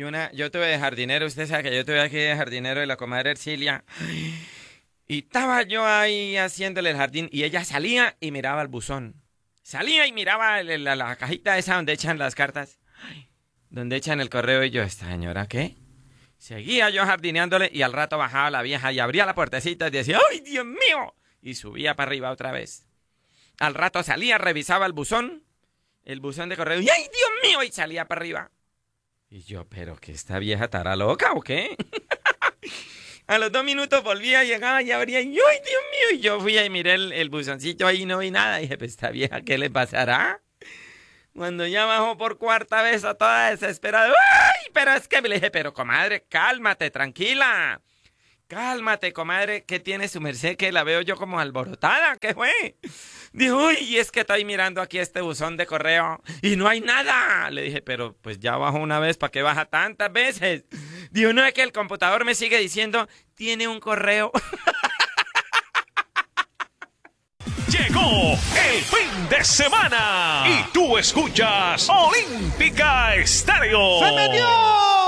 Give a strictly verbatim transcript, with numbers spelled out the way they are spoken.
una, yo tuve de jardinero, usted sabe que yo tuve aquí de jardinero de la comadre Ercilia. Y estaba yo ahí haciéndole el jardín y ella salía y miraba el buzón. Salía y miraba la, la, la cajita esa donde echan las cartas. Ay, donde echan el correo y yo, ¿esta señora qué? Seguía yo jardineándole y al rato bajaba la vieja y abría la puertecita y decía, ¡ay, Dios mío! Y subía para arriba otra vez. Al rato salía, revisaba el buzón, el buzón de correo y ¡ay, Dios mío! Y salía para arriba. Y yo, ¿pero que esta vieja estará loca o qué? A los dos minutos volvía, llegaba y abría y ¡ay, Dios mío! Y yo fui y miré el, el buzoncito ahí y no vi nada. Y dije, pues esta vieja, ¿qué le pasará? Cuando ya bajó por cuarta vez a toda desesperada, ¡ay! Pero es que me le dije, pero comadre, cálmate, tranquila. Cálmate, comadre, ¿qué tiene su merced? Que la veo yo como alborotada, ¿qué fue? Dijo, uy, es que estoy mirando aquí este buzón de correo y no hay nada. Le dije, pero pues ya bajó una vez, ¿para qué baja tantas veces? Dijo, no, es que el computador me sigue diciendo, tiene un correo. Llegó el fin de semana y tú escuchas Olímpica Estéreo. ¡Se metió!